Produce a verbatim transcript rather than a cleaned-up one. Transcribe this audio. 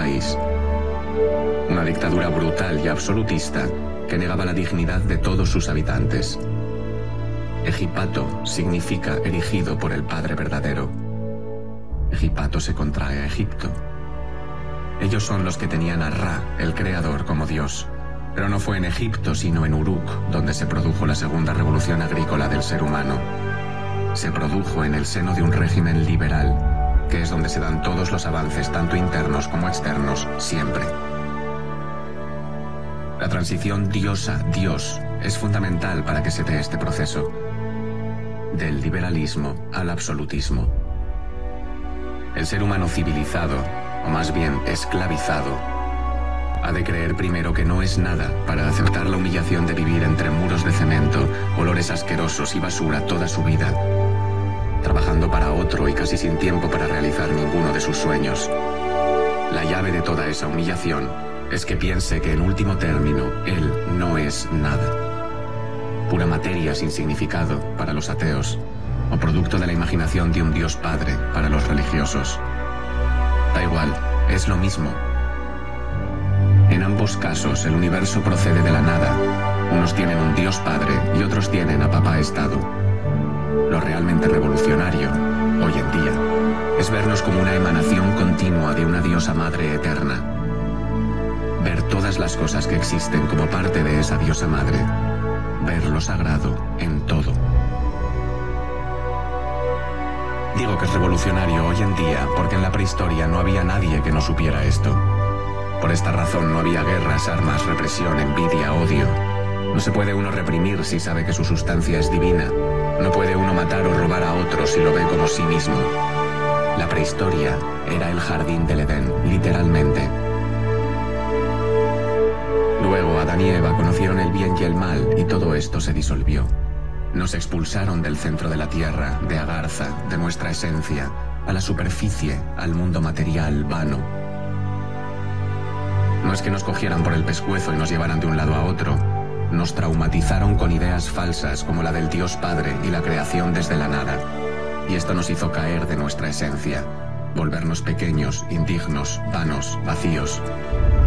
país. Una dictadura brutal y absolutista que negaba la dignidad de todos sus habitantes. Egipato significa erigido por el Padre verdadero. Egipato se contrae a Egipto. Ellos son los que tenían a Ra, el creador, como Dios. Pero no fue en Egipto, sino en Uruk, donde se produjo la segunda revolución agrícola del ser humano. Se produjo en el seno de un régimen liberal, que es donde se dan todos los avances, tanto internos como externos, siempre. La transición diosa-Dios es fundamental para que se dé este proceso, del liberalismo al absolutismo. El ser humano civilizado, o más bien esclavizado, ha de creer primero que no es nada para aceptar la humillación de vivir entre muros de cemento, olores asquerosos y basura toda su vida, trabajando para otro y casi sin tiempo para realizar ninguno de sus sueños. La llave de toda esa humillación es que piense que en último término él no es nada. Pura materia sin significado para los ateos, o producto de la imaginación de un Dios Padre para los religiosos. Da igual, es lo mismo. En ambos casos el universo procede de la nada. Unos tienen un Dios Padre y otros tienen a Papá Estado. Lo realmente revolucionario, hoy en día, es vernos como una emanación continua de una diosa madre eterna. Ver todas las cosas que existen como parte de esa diosa madre. Ver lo sagrado en todo. Digo que es revolucionario hoy en día porque en la prehistoria no había nadie que no supiera esto. Por esta razón no había guerras, armas, represión, envidia, odio. No se puede uno reprimir si sabe que su sustancia es divina. No puede uno matar o robar a otro si lo ve como sí mismo. La prehistoria era el jardín del Edén, literalmente. Luego Adán y Eva conocieron el bien y el mal y todo esto se disolvió. Nos expulsaron del centro de la tierra, de Agartha, de nuestra esencia, a la superficie, al mundo material, vano. No es que nos cogieran por el pescuezo y nos llevaran de un lado a otro. Nos traumatizaron con ideas falsas como la del Dios Padre y la creación desde la nada. Y esto nos hizo caer de nuestra esencia, volvernos pequeños, indignos, vanos, vacíos.